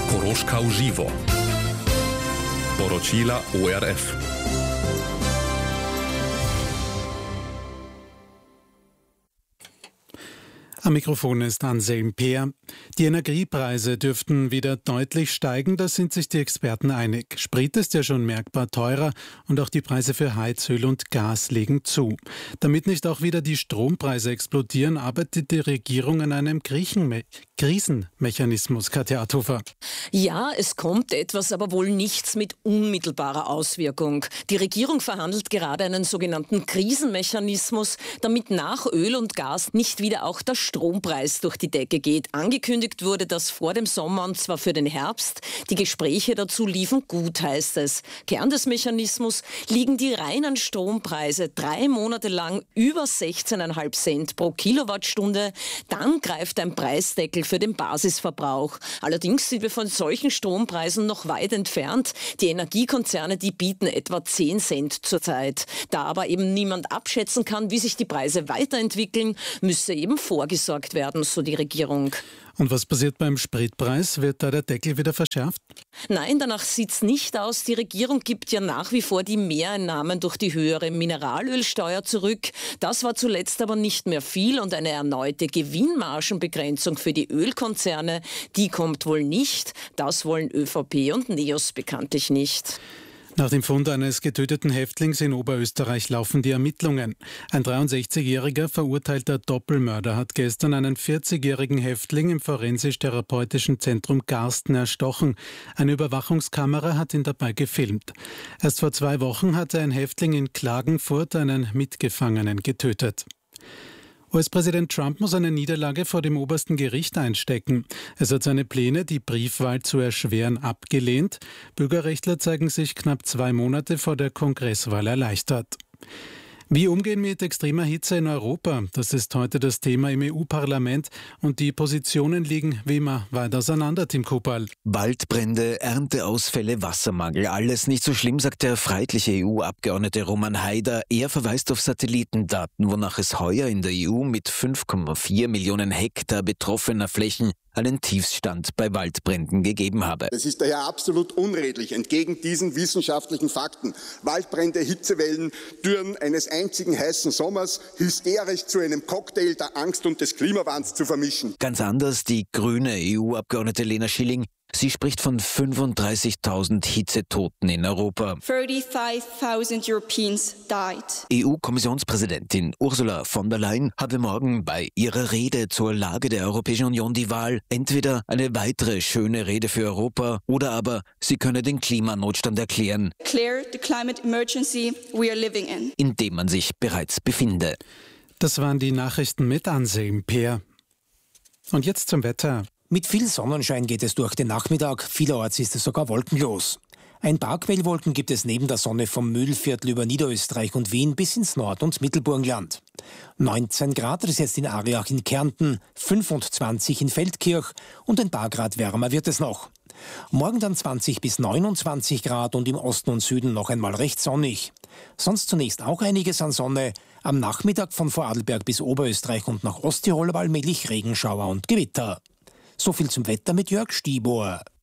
Koroška v živo. Poročila ORF. Am Mikrofon ist Anselm Peer. Die Energiepreise dürften wieder deutlich steigen, da sind sich die Experten einig. Sprit ist ja schon merkbar teurer und auch die Preise für Heizöl und Gas legen zu. Damit nicht auch wieder die Strompreise explodieren, arbeitet die Regierung an einem Krisenmechanismus. Katja Athofer. Ja, es kommt etwas, aber wohl nichts mit unmittelbarer Auswirkung. Die Regierung verhandelt gerade einen sogenannten Krisenmechanismus, damit nach Öl und Gas nicht wieder auch der Strompreis durch die Decke geht. Angekündigt wurde das vor dem Sommer und zwar für den Herbst. Die Gespräche dazu liefen gut, heißt es. Kern des Mechanismus: liegen die reinen Strompreise 3 Monate lang über 16,5 Cent pro Kilowattstunde, dann greift ein Preisdeckel für den Basisverbrauch. Allerdings sind wir von solchen Strompreisen noch weit entfernt. Die Energiekonzerne, die bieten etwa 10 Cent zurzeit. Da aber eben niemand abschätzen kann, wie sich die Preise weiterentwickeln, müsse eben vorgesorgt werden, so die Regierung. Und was passiert beim Spritpreis? Wird da der Deckel wieder verschärft? Nein, danach sieht's nicht aus. Die Regierung gibt ja nach wie vor die Mehreinnahmen durch die höhere Mineralölsteuer zurück. Das war zuletzt aber nicht mehr viel und eine erneute Gewinnmargenbegrenzung für die Ölkonzerne, die kommt wohl nicht. Das wollen ÖVP und NEOS bekanntlich nicht. Nach dem Fund eines getöteten Häftlings in Oberösterreich laufen die Ermittlungen. Ein 63-jähriger verurteilter Doppelmörder hat gestern einen 40-jährigen Häftling im Forensisch-Therapeutischen Zentrum Garsten erstochen. Eine Überwachungskamera hat ihn dabei gefilmt. Erst vor 2 Wochen hatte ein Häftling in Klagenfurt einen Mitgefangenen getötet. US-Präsident Trump muss eine Niederlage vor dem obersten Gericht einstecken. Es hat seine Pläne, die Briefwahl zu erschweren, abgelehnt. Bürgerrechtler zeigen sich knapp 2 Monate vor der Kongresswahl erleichtert. Wie umgehen mit extremer Hitze in Europa? Das ist heute das Thema im EU-Parlament und die Positionen liegen wie immer weit auseinander, Tim Kupperl. Waldbrände, Ernteausfälle, Wassermangel, alles nicht so schlimm, sagt der freiheitliche EU-Abgeordnete Roman Haider. Er verweist auf Satellitendaten, wonach es heuer in der EU mit 5,4 Millionen Hektar betroffener Flächen einen Tiefstand bei Waldbränden gegeben habe. Es ist daher absolut unredlich, entgegen diesen wissenschaftlichen Fakten, Waldbrände, Hitzewellen, Dürren eines einzigen heißen Sommers hysterisch zu einem Cocktail der Angst und des Klimawandels zu vermischen. Ganz anders die grüne EU-Abgeordnete Lena Schilling. Sie spricht von 35.000 Hitzetoten in Europa. 35,000 Europeans died. EU-Kommissionspräsidentin Ursula von der Leyen hatte morgen bei ihrer Rede zur Lage der Europäischen Union die Wahl: entweder eine weitere schöne Rede für Europa oder aber sie könne den Klimanotstand erklären, Declare the climate emergency we are living in dem man sich bereits befinde. Das waren die Nachrichten mit Anselm Peer. Und jetzt zum Wetter. Mit viel Sonnenschein geht es durch den Nachmittag. Vielerorts ist es sogar wolkenlos. Ein paar Quellwolken gibt es neben der Sonne vom Mühlviertel über Niederösterreich und Wien bis ins Nord- und Mittelburgenland. 19 Grad ist jetzt in Ariach in Kärnten, 25 in Feldkirch und ein paar Grad wärmer wird es noch. Morgen dann 20 bis 29 Grad und im Osten und Süden noch einmal recht sonnig. Sonst zunächst auch einiges an Sonne. Am Nachmittag von Vorarlberg bis Oberösterreich und nach Osttirol aber allmählich Regenschauer und Gewitter. So viel zum Wetter mit Jörg Stiebohr.